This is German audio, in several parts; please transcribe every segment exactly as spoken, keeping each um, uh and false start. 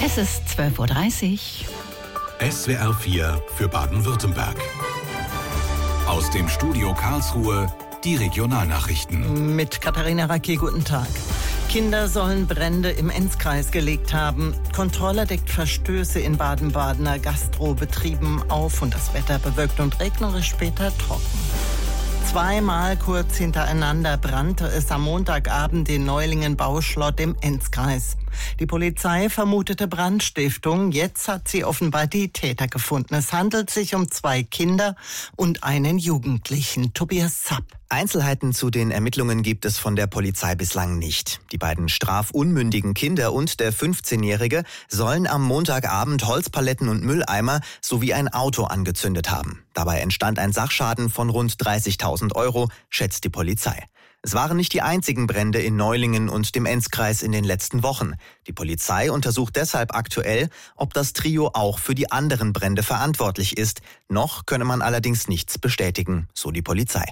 Es ist zwölf Uhr dreißig. S W R vier für Baden-Württemberg. Aus dem Studio Karlsruhe die Regionalnachrichten. Mit Katharina Racke, guten Tag. Kinder sollen Brände im Enzkreis gelegt haben. Kontrolle deckt Verstöße in Baden-Badener Gastrobetrieben auf und das Wetter bewölkt und regnerisch, später trocken. Zweimal kurz hintereinander brannte es am Montagabend in Neulingen-Bauschlott im Enzkreis. Die Polizei vermutete Brandstiftung. Jetzt hat sie offenbar die Täter gefunden. Es handelt sich um zwei Kinder und einen Jugendlichen. Tobias Zapp. Einzelheiten zu den Ermittlungen gibt es von der Polizei bislang nicht. Die beiden strafunmündigen Kinder und der fünfzehnjährige sollen am Montagabend Holzpaletten und Mülleimer sowie ein Auto angezündet haben. Dabei entstand ein Sachschaden von rund dreißigtausend Euro, schätzt die Polizei. Es waren nicht die einzigen Brände in Neulingen und dem Enzkreis in den letzten Wochen. Die Polizei untersucht deshalb aktuell, ob das Trio auch für die anderen Brände verantwortlich ist. Noch könne man allerdings nichts bestätigen, so die Polizei.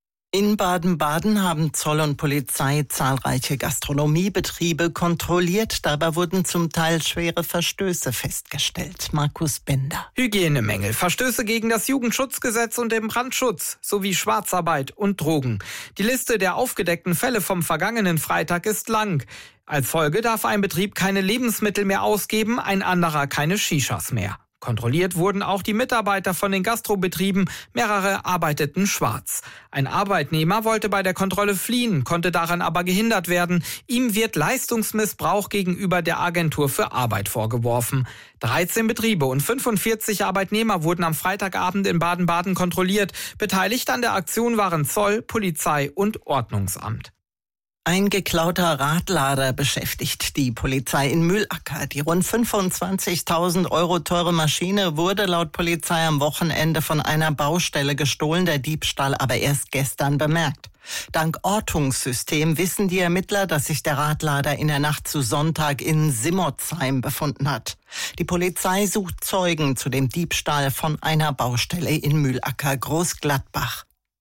In Baden-Baden haben Zoll und Polizei zahlreiche Gastronomiebetriebe kontrolliert. Dabei wurden zum Teil schwere Verstöße festgestellt. Markus Bender. Hygienemängel, Verstöße gegen das Jugendschutzgesetz und den Brandschutz sowie Schwarzarbeit und Drogen. Die Liste der aufgedeckten Fälle vom vergangenen Freitag ist lang. Als Folge darf ein Betrieb keine Lebensmittel mehr ausgeben, ein anderer keine Shishas mehr. Kontrolliert wurden auch die Mitarbeiter von den Gastrobetrieben, mehrere arbeiteten schwarz. Ein Arbeitnehmer wollte bei der Kontrolle fliehen, konnte daran aber gehindert werden. Ihm wird Leistungsmissbrauch gegenüber der Agentur für Arbeit vorgeworfen. dreizehn Betriebe und fünfundvierzig Arbeitnehmer wurden am Freitagabend in Baden-Baden kontrolliert. Beteiligt an der Aktion waren Zoll, Polizei und Ordnungsamt. Ein geklauter Radlader beschäftigt die Polizei in Mühlacker. Die rund fünfundzwanzigtausend Euro teure Maschine wurde laut Polizei am Wochenende von einer Baustelle gestohlen, der Diebstahl aber erst gestern bemerkt. Dank Ortungssystem wissen die Ermittler, dass sich der Radlader in der Nacht zu Sonntag in Simmertsheim befunden hat. Die Polizei sucht Zeugen zu dem Diebstahl von einer Baustelle in Mühlacker, Großgladbach.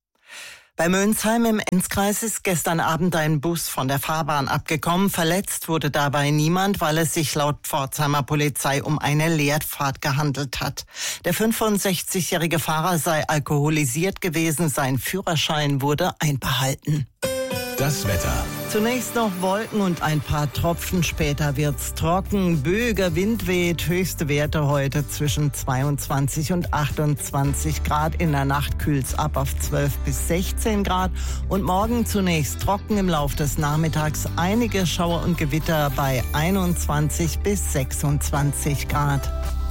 Bei Mönsheim im Enzkreis ist gestern Abend ein Bus von der Fahrbahn abgekommen. Verletzt wurde dabei niemand, weil es sich laut Pforzheimer Polizei um eine Leerfahrt gehandelt hat. Der fünfundsechzigjährige Fahrer sei alkoholisiert gewesen, sein Führerschein wurde einbehalten. Das Wetter. Zunächst noch Wolken und ein paar Tropfen, später wird's trocken. Böiger Wind weht, höchste Werte heute zwischen zweiundzwanzig und achtundzwanzig Grad. In der Nacht kühlt's ab auf zwölf bis sechzehn Grad. Und morgen zunächst trocken, im Lauf des Nachmittags einige Schauer und Gewitter bei einundzwanzig bis sechsundzwanzig Grad.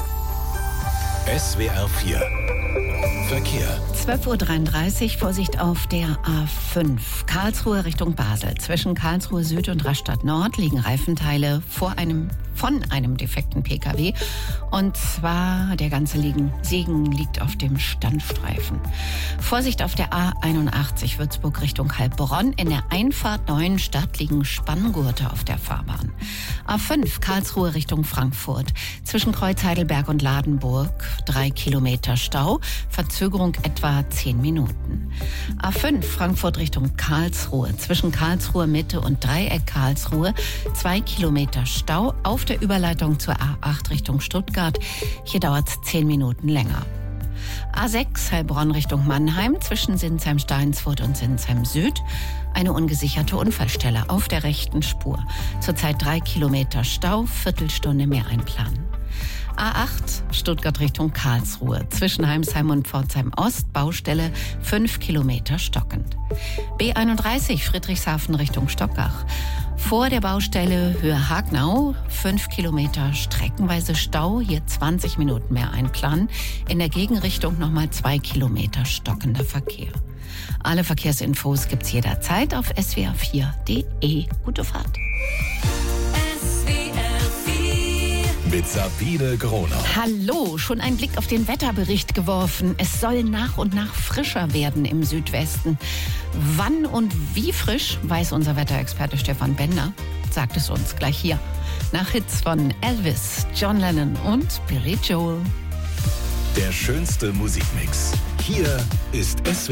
S W R vier Verkehr. zwölf Uhr dreiunddreißig, Vorsicht auf der A fünf. Karlsruhe Richtung Basel. Zwischen Karlsruhe Süd und Rastatt Nord liegen Reifenteile vor einem, von einem defekten P K W. Und zwar der ganze liegen, Segen liegt auf dem Standstreifen. Vorsicht auf der A einundachtzig, Würzburg Richtung Heilbronn. In der Einfahrt Neuenstadt liegen Spanngurte auf der Fahrbahn. A fünf, Karlsruhe Richtung Frankfurt. Zwischen Kreuz Heidelberg und Ladenburg drei Kilometer Stau. Verzögerung etwa zehn Minuten. A fünf, Frankfurt Richtung Karlsruhe. Zwischen Karlsruhe Mitte und Dreieck Karlsruhe zwei Kilometer Stau auf der Überleitung zur A acht Richtung Stuttgart. Hier dauert es zehn Minuten länger. A sechs, Heilbronn Richtung Mannheim. Zwischen Sinsheim-Steinsfurt und Sinsheim Süd. Eine ungesicherte Unfallstelle auf der rechten Spur. Zurzeit drei Kilometer Stau, Viertelstunde mehr einplanen. A acht, Stuttgart Richtung Karlsruhe. Zwischen Heimsheim und Pforzheim Ost, Baustelle fünf Kilometer stockend. B einunddreißig, Friedrichshafen Richtung Stockach. Vor der Baustelle Höhe Hagnau, fünf Kilometer streckenweise Stau, hier zwanzig Minuten mehr einplanen. In der Gegenrichtung nochmal zwei Kilometer stockender Verkehr. Alle Verkehrsinfos gibt's jederzeit auf s w r vier punkt d e. Gute Fahrt. Mit Sabine Groner. Hallo, schon ein Blick auf den Wetterbericht geworfen. Es soll nach und nach frischer werden im Südwesten. Wann und wie frisch, weiß unser Wetterexperte Stefan Bender. Sagt es uns gleich hier. Nach Hits von Elvis, John Lennon und Billy Joel. Der schönste Musikmix. Hier ist S W R